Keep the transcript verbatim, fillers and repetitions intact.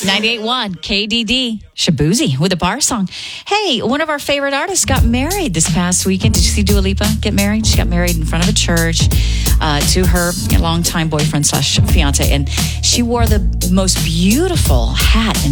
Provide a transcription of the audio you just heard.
ninety-eight point one K D D. Shabuzi with a bar song. Hey, one of our favorite artists got married this past weekend. Did you see Dua Lipa get married? She got married in front of a church uh, to her longtime boyfriend slash fiance. And she wore the most beautiful hat and